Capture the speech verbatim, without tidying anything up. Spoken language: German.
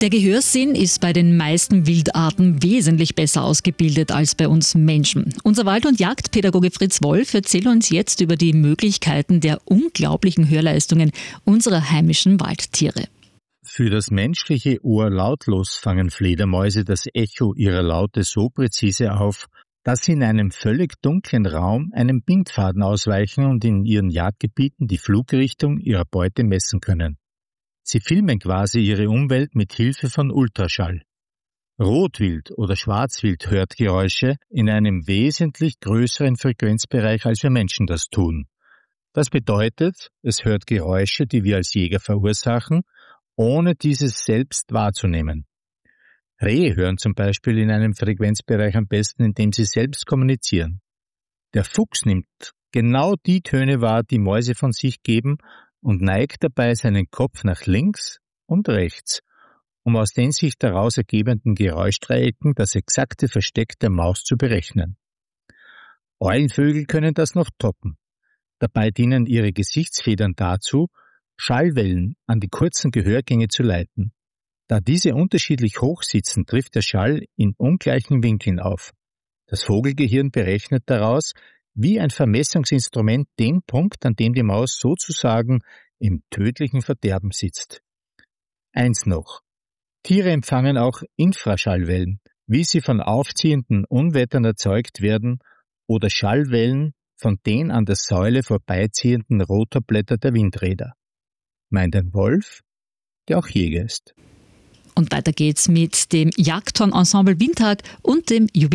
Der Gehörsinn ist bei den meisten Wildarten wesentlich besser ausgebildet als bei uns Menschen. Unser Wald- und Jagdpädagoge Fritz Wolf erzählt uns jetzt über die Möglichkeiten der unglaublichen Hörleistungen unserer heimischen Waldtiere. Für das menschliche Ohr lautlos fangen Fledermäuse das Echo ihrer Laute so präzise auf, dass sie in einem völlig dunklen Raum einem Bindfaden ausweichen und in ihren Jagdgebieten die Flugrichtung ihrer Beute messen können. Sie filmen quasi ihre Umwelt mit Hilfe von Ultraschall. Rotwild oder Schwarzwild hört Geräusche in einem wesentlich größeren Frequenzbereich, als wir Menschen das tun. Das bedeutet, es hört Geräusche, die wir als Jäger verursachen, ohne dieses selbst wahrzunehmen. Rehe hören zum Beispiel in einem Frequenzbereich am besten, indem sie selbst kommunizieren. Der Fuchs nimmt genau die Töne wahr, die Mäuse von sich geben, und neigt dabei seinen Kopf nach links und rechts, um aus den sich daraus ergebenden Geräuschdreiecken das exakte Versteck der Maus zu berechnen. Eulenvögel können das noch toppen. Dabei dienen ihre Gesichtsfedern dazu, Schallwellen an die kurzen Gehörgänge zu leiten. Da diese unterschiedlich hoch sitzen, trifft der Schall in ungleichen Winkeln auf. Das Vogelgehirn berechnet daraus, wie ein Vermessungsinstrument, den Punkt, an dem die Maus sozusagen im tödlichen Verderben sitzt. Eins noch. Tiere empfangen auch Infraschallwellen, wie sie von aufziehenden Unwettern erzeugt werden, oder Schallwellen von den an der Säule vorbeiziehenden Rotorblätter der Windräder. Meint ein Wolf, der auch Jäger ist. Und weiter geht's mit dem Jagdhorn-Ensemble Windhag und dem Jubiläum.